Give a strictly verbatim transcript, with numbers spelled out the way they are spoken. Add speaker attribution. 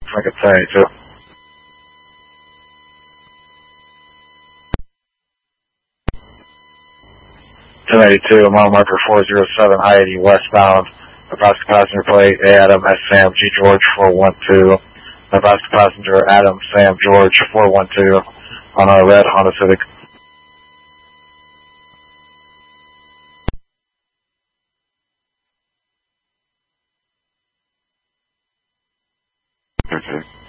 Speaker 1: Like a seventy-two. ten eighty-two, mile marker four zero seven, I eighty westbound. Nebraska passenger plate, A. Adam, S. Sam, G. George, four one two. Nebraska passenger, Adam, Sam, George, four one two. On a red Honda Civic.
Speaker 2: Okay.